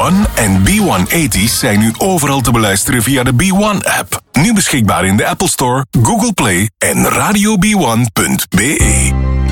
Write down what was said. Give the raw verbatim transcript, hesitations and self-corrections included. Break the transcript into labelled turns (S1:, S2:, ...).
S1: one en B honderdtachtig zijn nu overal te beluisteren via de B one-app. Nu beschikbaar in de Apple Store, Google Play en radio b one punt b e.